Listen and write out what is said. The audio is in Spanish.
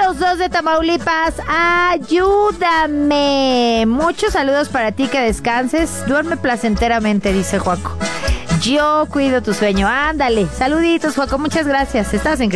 2 de Tamaulipas, ayúdame. Muchos saludos para ti, que descanses. Duerme placenteramente, dice Joaco. Yo cuido tu sueño. Ándale. Saluditos, Joaco. Muchas gracias. Estás en